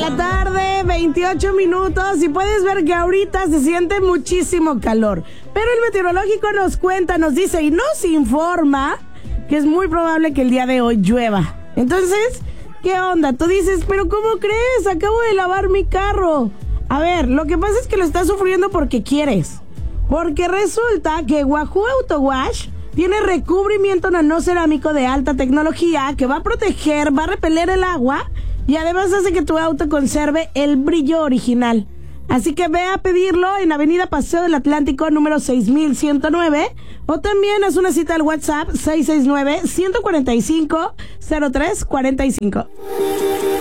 la tarde, 28 minutos, y puedes ver que ahorita se siente muchísimo calor. Pero el meteorológico nos dice y nos informa que es muy probable que el día de hoy llueva. Entonces, ¿qué onda? Tú dices, pero ¿cómo crees? Acabo de lavar mi carro. A ver, lo que pasa es que lo estás sufriendo porque quieres. Porque resulta que Wahoo Auto Wash tiene recubrimiento nanocerámico de alta tecnología que va a proteger, va a repeler el agua y además hace que tu auto conserve el brillo original. Así que ve a pedirlo en Avenida Paseo del Atlántico número 6109 o también haz una cita al WhatsApp 669-145-0345.